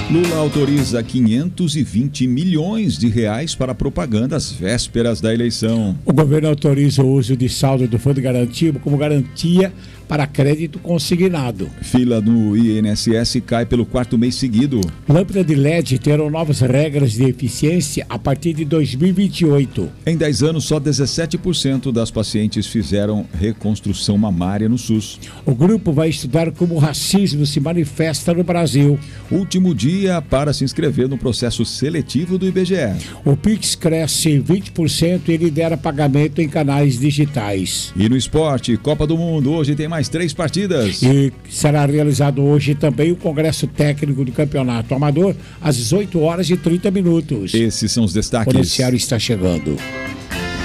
Lula autoriza 520 milhões de reais para propaganda às vésperas da eleição. O governo autoriza o uso de saldo do Fundo Garantido como garantia para crédito consignado. Fila no INSS cai pelo 4º mês seguido. Lâmpada de LED terão novas regras de eficiência a partir de 2028. Em 10 anos, só 17% das pacientes fizeram reconstrução mamária no SUS. O grupo vai estudar como o racismo se manifesta no Brasil. Último dia para se inscrever no processo seletivo do IBGE. O Pix cresce 20% e lidera pagamento em canais digitais. E no esporte, Copa do Mundo, hoje tem mais 3 partidas. E será realizado hoje também o Congresso Técnico do Campeonato Amador, às 18h30. Esses são os destaques. O noticiário está chegando.